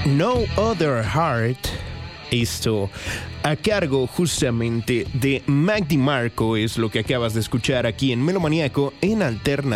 No Other Heart, esto a cargo justamente de Mac DiMarco, es lo que acabas de escuchar aquí en Melomaníaco en Alterna